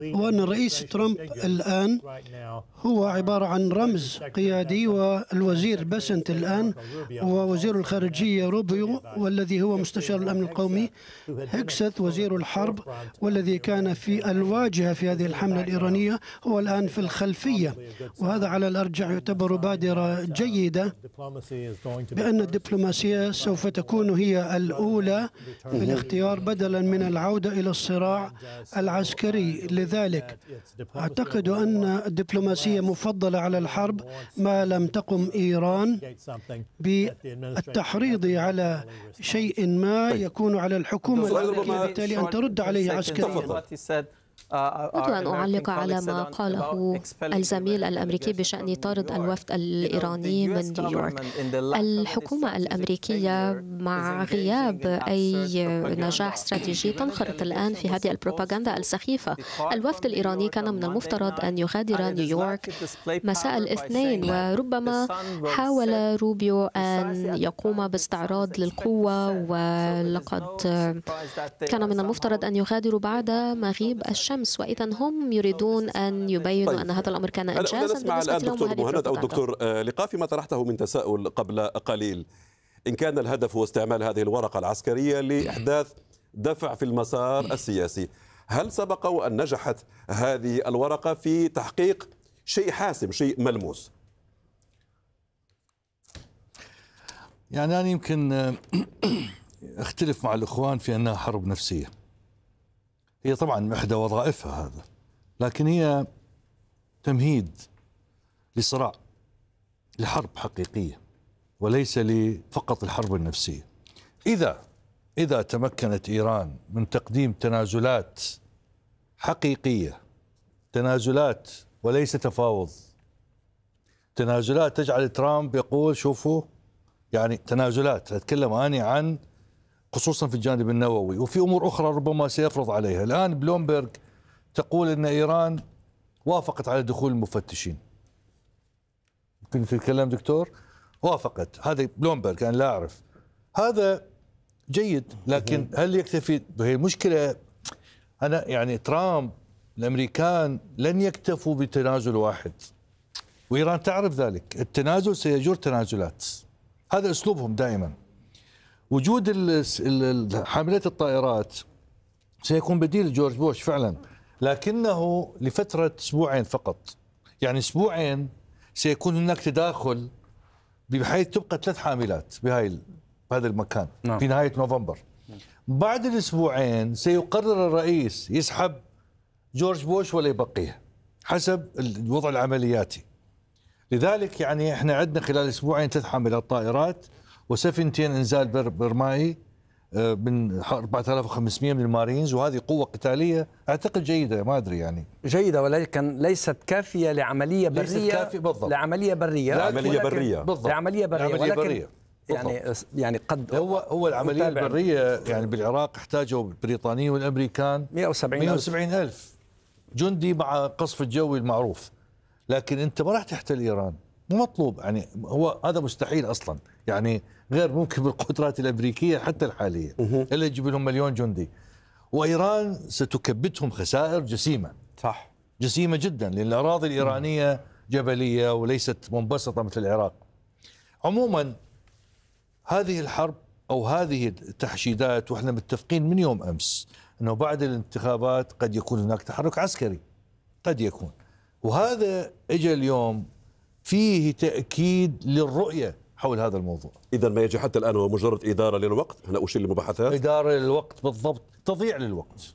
وأن الرئيس ترامب الآن هو عبارة عن رمز قيادي، والوزير باسنت الآن ووزير الخارجية روبيو، والذي هو مستشار الأمن القومي هيكسث وزير الحرب، والذي كان في الواجهة في هذه الحملة الإيرانية، هو الآن في الخلفية. وهذا على الأرجح يعتبر بادرة جيدة بأن الدبلوماسية سوف تكون هي الأولى في الاختيار بدلا من العودة إلى الصراع العسكري. لذلك أعتقد أن الدبلوماسية مفضلة على الحرب ما لم تقم إيران بالتحريض على شيء ما يكون على الحكومة الأمريكية بالتالي أن ترد عليه عسكريا. أود أن أعلق على ما قاله الزميل الأمريكي بشأن طرد الوفد الإيراني من نيويورك. الحكومة الأمريكية مع غياب أي نجاح استراتيجي تنخرط الآن في هذه البروباغندا السخيفة. الوفد الإيراني كان من المفترض أن يغادر نيويورك مساء الاثنين، وربما حاول روبيو أن يقوم باستعراض للقوة، ولقد كان من المفترض أن يغادروا بعد مغيب الشمس، وإذا هم يريدون أن يبينوا أن هذا الأمر كان إنجازا بالنسبة لهم. دكتور مهند أو دكتور لقاء، فيما طرحته من تساؤل قبل قليل، إن كان الهدف هو استعمال هذه الورقة العسكرية لإحداث دفع في المسار السياسي، هل سبق وأن نجحت هذه الورقة في تحقيق شيء حاسم، شيء ملموس؟ يعني أنا يمكن أختلف مع الإخوان في أنها حرب نفسية. هي طبعا إحدى وظائفها هذا، لكن هي تمهيد لصراع، لحرب حقيقية، وليس فقط الحرب النفسية. إذا تمكنت إيران من تقديم تنازلات حقيقية، تنازلات وليس تفاوض، تنازلات تجعل ترامب يقول شوفوا، يعني تنازلات أتكلم أنا عن خصوصا في الجانب النووي، وفي أمور أخرى ربما سيفرض عليها. الآن بلومبرغ تقول أن إيران وافقت على دخول المفتشين. ممكن تتكلم دكتور؟ وافقت، هذا بلومبرغ أنا لا أعرف. هذا جيد، لكن هل يكتفي؟ هي المشكلة أنا يعني ترامب الأمريكان لن يكتفوا بتنازل واحد، وإيران تعرف ذلك. التنازل سيجر تنازلات، هذا أسلوبهم دائما. وجود حاملات الطائرات سيكون بديل جورج بوش فعلا، لكنه لفترة أسبوعين فقط. يعني أسبوعين سيكون هناك تداخل بحيث تبقى 3 حاملات بهذا المكان في نهاية نوفمبر. بعد الأسبوعين سيقرر الرئيس يسحب جورج بوش ولا يبقيه حسب الوضع العملياتي. لذلك يعني احنا عندنا خلال أسبوعين 3 حاملات طائرات وسفينتين انزال برمائي من 4500 من المارينز، وهذه قوة قتالية أعتقد جيدة، ما أدري يعني جيدة، ولكن ليست كافية لعملية برية. ليست كافية بالضبط. لعملية برية. بالضبط. لعملية برية. يعني قد هو العملية البرية يعني بالعراق احتاجوا البريطانيين والأمريكان 170 ألف جندي مع قصف الجوي المعروف. لكن أنت ما راح تحتل إيران، مو مطلوب، يعني هو هذا مستحيل أصلا، يعني غير ممكن بالقدرات الأمريكية حتى الحالية إلا يجيب لهم 1,000,000 جندي. وإيران ستكبتهم خسائر جسيمة، صح، جسيمة جدا، لأن الأراضي الإيرانية جبلية وليست منبسطة مثل العراق. عموما هذه الحرب أو هذه التحشيدات، وإحنا متفقين من يوم أمس أنه بعد الانتخابات قد يكون هناك تحرك عسكري، قد يكون، وهذا إجا اليوم فيه تأكيد للرؤية حول هذا الموضوع. إذا ما يجي حتى الآن هو مجرد إدارة للوقت، هنا أشير للمباحثات، إدارة للوقت بالضبط، تضييع للوقت،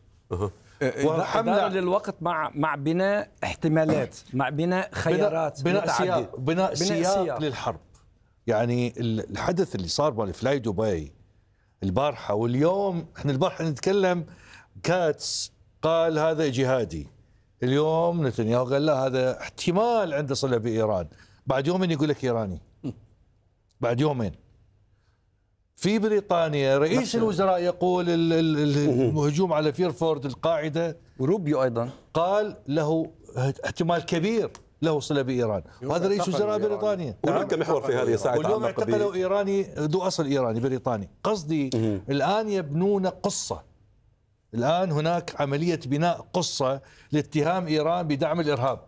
إدارة للوقت مع بناء احتمالات، مع بناء خيارات، بناء سياق للحرب. يعني الحدث اللي صار بالفلاي دبي البارحة واليوم، احنا البارحة نتكلم كاتس قال هذا جهادي، اليوم نتنياهو قال لا هذا احتمال عنده صلة بإيران، بعد يومين يقول لك إيراني، بعد يومين. في بريطانيا رئيس الوزراء يقول الهجوم على فيرفورد القاعدة، وروبيو أيضا قال له احتمال كبير له صلة بإيران، وهذا رئيس وزراء بريطانيا. هناك محور في هذه الساعة، واليوم اعتقلوا إيراني ذو أصل إيراني بريطاني. قصدي الآن يبنون قصة الآن هناك عملية بناء قصة لاتهام إيران بدعم الإرهاب.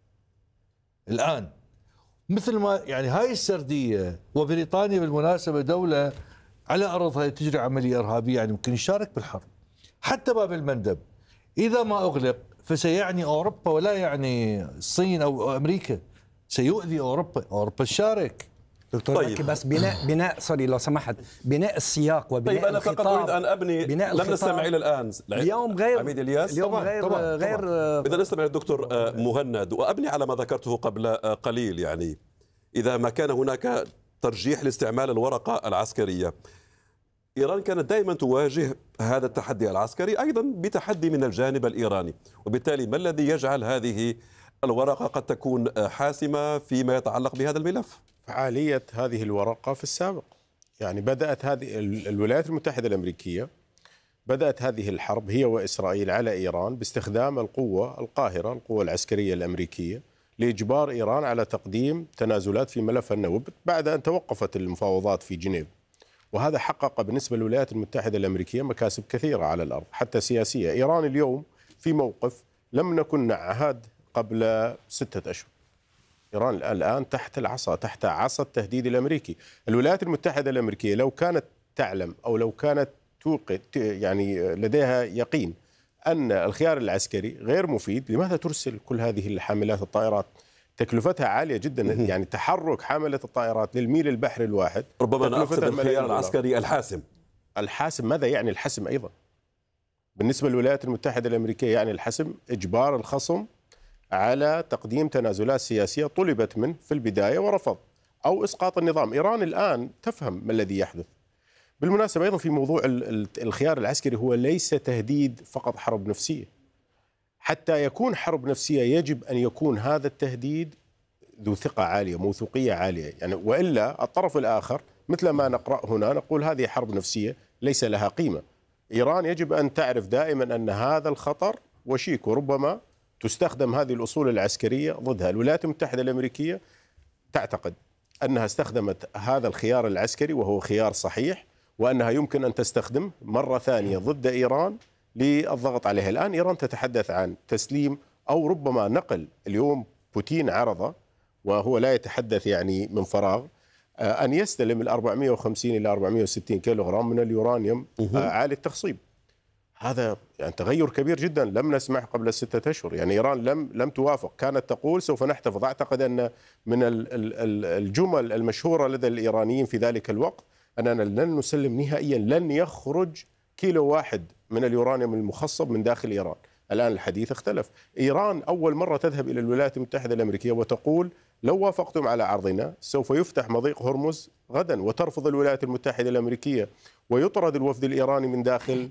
الآن مثل ما يعني هاي السردية، وبريطانيا بالمناسبة دولة على أرضها تجري عملية إرهابية، يعني ممكن يشارك بالحرب. حتى باب المندب إذا ما أغلق فسيعني أوروبا ولا يعني الصين أو أمريكا، سيؤذي أوروبا تشارك. دكتور طيب. بس بناء سوري لو سمحت، بناء السياق وبناء طيب أنا فقط أريد أن أبني، لم نستمع إلى الآن اليوم غير عميد إلياس، اليوم غير إذا نستمع للدكتور مهند وأبني على ما ذكرته قبل قليل. يعني إذا ما كان هناك ترجيح لاستعمال الورقة العسكرية، إيران كانت دائما تواجه هذا التحدي العسكري أيضا بتحدي من الجانب الإيراني، وبالتالي ما الذي يجعل هذه الورقة قد تكون حاسمة فيما يتعلق بهذا الملف؟ فعالية هذه الورقة في السابق، يعني بدأت هذه الولايات المتحدة الأمريكية، بدأت هذه الحرب هي وإسرائيل على إيران باستخدام القوة القاهرة، القوة العسكرية الأمريكية، لإجبار إيران على تقديم تنازلات في ملف النووي بعد أن توقفت المفاوضات في جنيف. وهذا حقق بالنسبة للولايات المتحدة الأمريكية مكاسب كثيرة على الأرض حتى سياسية. إيران اليوم في موقف لم نكن نعهد قبل 6 أشهر. إيران الآن تحت العصا، تحت عصا التهديد الأمريكي. الولايات المتحدة الأمريكية لو كانت تعلم أو لو كانت يعني لديها يقين أن الخيار العسكري غير مفيد، لماذا ترسل كل هذه الحاملات الطائرات؟ تكلفتها عالية جدا، يعني تحرك حاملة الطائرات للميل البحري الواحد ربما نقصد الخيار العسكري الحاسم. الحاسم ماذا يعني الحسم أيضا؟ بالنسبة للولايات المتحدة الأمريكية يعني الحسم إجبار الخصم على تقديم تنازلات سياسية طلبت منه في البداية ورفض، أو إسقاط النظام. إيران الآن تفهم ما الذي يحدث. بالمناسبة أيضا في موضوع الخيار العسكري، هو ليس تهديد فقط حرب نفسية. حتى يكون حرب نفسية يجب أن يكون هذا التهديد ذو ثقة عالية، موثوقية عالية، يعني وإلا الطرف الآخر مثل ما نقرأ هنا نقول هذه حرب نفسية ليس لها قيمة. إيران يجب أن تعرف دائما أن هذا الخطر وشيك، وربما تستخدم هذه الأصول العسكرية ضدها. الولايات المتحدة الأمريكية تعتقد أنها استخدمت هذا الخيار العسكري وهو خيار صحيح، وأنها يمكن أن تستخدم مرة ثانية ضد إيران للضغط عليها. الآن إيران تتحدث عن تسليم أو ربما نقل. اليوم بوتين عرض، وهو لا يتحدث يعني من فراغ، أن يستلم 450 إلى 460 كيلوغرام من اليورانيوم عالي التخصيب. هذا يعني تغير كبير جدا لم نسمع قبل 6 أشهر. يعني إيران لم توافق، كانت تقول سوف نحتفظ. أعتقد أن من الجمل المشهورة لدى الإيرانيين في ذلك الوقت أننا لن نسلم نهائيا، لن يخرج كيلو واحد من اليورانيوم المخصب من داخل إيران. الآن الحديث اختلف. إيران أول مرة تذهب إلى الولايات المتحدة الأمريكية وتقول لو وافقتم على عرضنا سوف يفتح مضيق هرمز غدا، وترفض الولايات المتحدة الأمريكية ويطرد الوفد الإيراني من داخل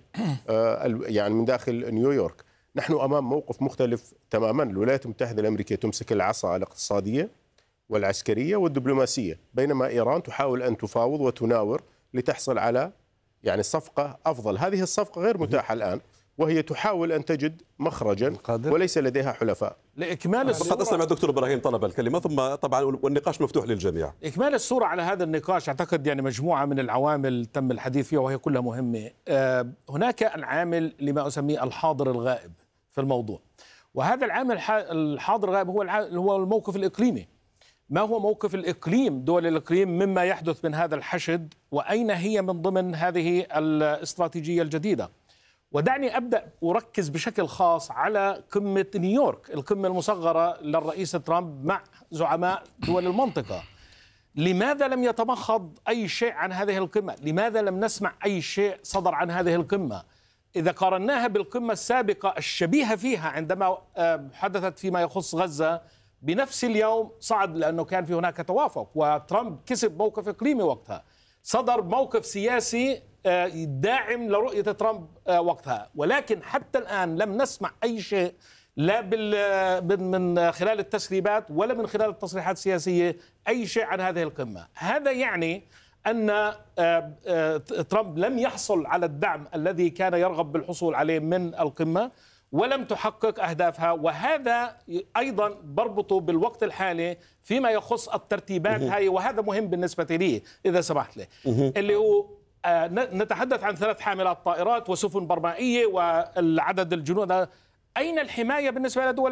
يعني من داخل نيويورك. نحن أمام موقف مختلف تماما. الولايات المتحدة الأمريكية تمسك العصا الاقتصادية والعسكرية والدبلوماسية، بينما إيران تحاول أن تفاوض وتناور لتحصل على يعني صفقة أفضل. هذه الصفقة غير متاحة الآن، وهي تحاول أن تجد مخرجا وليس لديها حلفاء. لإكمال الصورة، فقط أستمع الدكتور إبراهيم طلب الكلمة، ثم طبعا والنقاش مفتوح للجميع. إكمال الصورة على هذا النقاش، أعتقد يعني مجموعة من العوامل تم الحديث فيها وهي كلها مهمة. هناك العامل لما أسميه الحاضر الغائب في الموضوع، وهذا العامل الحاضر الغائب هو الموقف الإقليمي. ما هو موقف الإقليم، دول الإقليم مما يحدث من هذا الحشد، وأين هي من ضمن هذه الاستراتيجية الجديدة؟ ودعني أبدأ أركز بشكل خاص على قمة نيويورك، القمة المصغرة للرئيس ترامب مع زعماء دول المنطقة. لماذا لم يتمخض أي شيء عن هذه القمة؟ لماذا لم نسمع أي شيء صدر عن هذه القمة؟ إذا قارناها بالقمة السابقة الشبيهة فيها عندما حدثت فيما يخص غزة، بنفس اليوم صعد لأنه كان في هناك توافق وترامب كسب موقف إقليمي وقتها، صدر موقف سياسي داعم لرؤية ترامب وقتها. ولكن حتى الآن لم نسمع أي شيء، لا من خلال التسريبات ولا من خلال التصريحات السياسية، أي شيء عن هذه القمة. هذا يعني أن ترامب لم يحصل على الدعم الذي كان يرغب بالحصول عليه من القمة، ولم تحقق أهدافها. وهذا أيضا بربطه بالوقت الحالي فيما يخص الترتيبات هاي، وهذا مهم بالنسبة لي إذا سمحت لي، اللي هو نتحدث عن 3 حاملات طائرات وسفن برمائية والعدد الجنود. أين الحماية بالنسبة لدول